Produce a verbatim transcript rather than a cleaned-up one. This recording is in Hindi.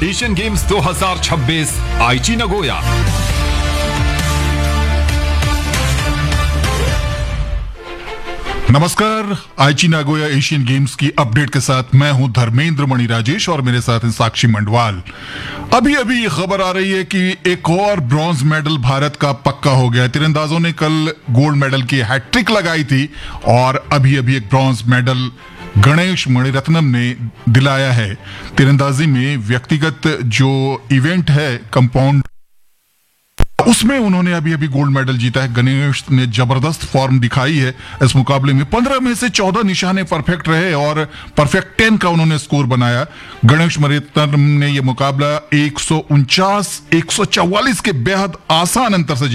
एशियन गेम्स दो हज़ार छब्बीस आईची नगोया। नमस्कार, आईची नागोया एशियन गेम्स की अपडेट के साथ मैं हूं धर्मेंद्र मणि राजेश और मेरे साथ हैं साक्षी मंडवाल। अभी अभी ये खबर आ रही है कि एक और ब्रॉन्ज मेडल भारत का पक्का हो गया है। तीरंदाजों ने कल गोल्ड मेडल की हैट्रिक लगाई थी और अभी अभी एक ब्रॉन्ज मेडल गणेश मणिरत्नम ने दिलाया है। तीरंदाजी में व्यक्तिगत जो इवेंट है कंपाउंड, उसमें उन्होंने अभी अभी गोल्ड मेडल जीता है। गणेश ने जबरदस्त फॉर्म दिखाई है इस मुकाबले में। पंद्रह में से चौदह निशाने परफेक्ट रहे और परफेक्ट टेन का उन्होंने स्कोर बनाया। गणेश मणिरत्नम ने यह मुकाबला एक सौ उनचास एक सौ चौवालीस के बेहद आसान अंतर से